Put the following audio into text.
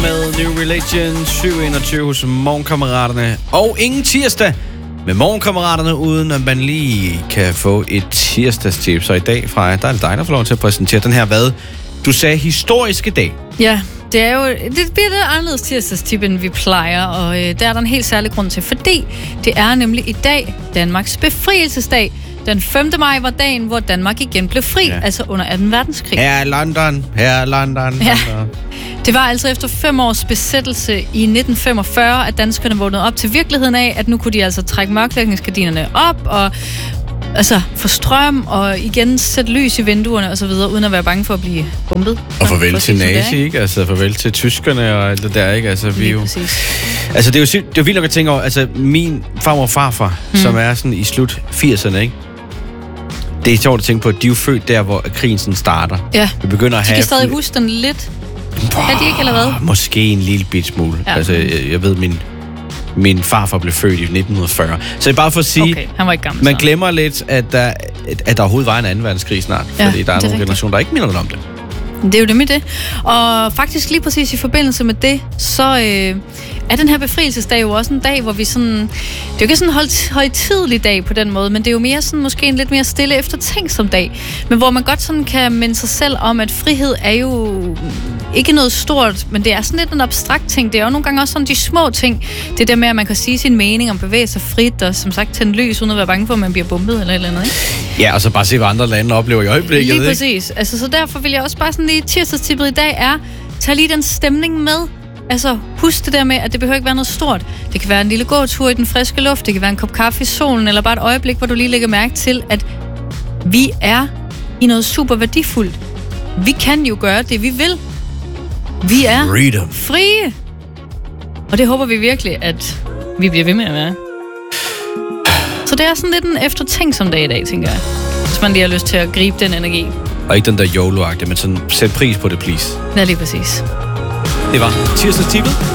med New Religion 721 hos Morgenkammeraterne. Og ingen tirsdag med Morgenkammeraterne, uden at man lige kan få et tirsdagstip. Så i dag, Freja, der er det dig, der får lov til at præsentere den her, hvad du sagde, historiske dag. Ja, det er jo det bliver lidt anderledes tirsdagstip, end vi plejer, og der er der en helt særlig grund til, fordi det er nemlig i dag Danmarks befrielsesdag. Den 5. maj var dagen, hvor Danmark igen blev fri, altså under 2. verdenskrig. Her er London. Ja. Det var altså efter 5 års besættelse i 1945, at danskerne vågnede op til virkeligheden af, at nu kunne de altså trække mørklægningsgardinerne op og altså få strøm og igen sætte lys i vinduerne og så videre, uden at være bange for at blive bombet. Og farvel til nazi, ikke? Altså farvel til tyskerne og alt det der, ikke? Altså vi jo. Altså det er jo vildt nok at tænke over, altså min farmor og farfar, som er sådan i slut 80'erne, ikke? Det er sjovt at tænke på, at de er jo født der, hvor krigen sådan starter. Ja. Vi begynder at have. De kan stadig huske den lidt. Er de ikke, eller hvad? Måske en lille bit smule. Ja. Altså jeg ved, min farfar blev født i 1940. Så det er bare for at sige, okay, han var ikke gammel, man glemmer lidt, at der overhovedet var en 2. verdenskrig snart. Ja, fordi der er nogle generationer, der ikke minder noget om det. Det er jo nemlig det. Og faktisk lige præcis i forbindelse med det, så er den her befrielsesdag jo også en dag, hvor vi sådan. Det er jo ikke sådan en højtidelig dag på den måde, men det er jo mere sådan måske en lidt mere stille eftertænksom dag. Men hvor man godt sådan kan minde sig selv om, at frihed er jo ikke noget stort, men det er sådan lidt en abstrakt ting. Det er jo nogle gange også sådan de små ting. Det der med, at man kan sige sin mening om bevæge sig frit, og som sagt tænde lys, uden at være bange for, at man bliver bombet eller et eller andet, ikke? Ja, og så bare se, hvad andre lande oplever i øjeblikket. Lige præcis. Altså, så derfor vil jeg også bare sådan lige tirsdagstippet i dag er, tag lige den stemning med. Altså, husk det der med, at det behøver ikke være noget stort. Det kan være en lille gåtur i den friske luft, det kan være en kop kaffe i solen, eller bare et øjeblik, hvor du lige lægger mærke til, at vi er i noget super værdifuldt. Vi kan jo gøre det, vi vil. Vi er frie. Og det håber vi virkelig, at vi bliver ved med at være. Så det er sådan lidt en eftertænksom dag i dag, tænker jeg. Hvis man lige har lyst til at gribe den energi. Og ikke den der YOLO-agtige, men sådan sæt pris på det, please. Ja, lige præcis. Det var tirsdagstippet.